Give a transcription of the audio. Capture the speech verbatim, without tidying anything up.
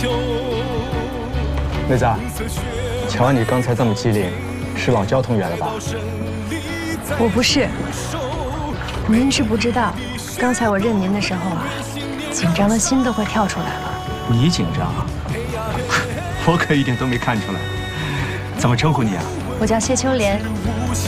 妹子，瞧你刚才这么机灵，是往交通员了吧？ 我不是，您是不知道，刚才我认您的时候啊，紧张的心都快跳出来了。 你紧张啊？我可一点都没看出来。怎么称呼你啊？ 我叫谢秋莲。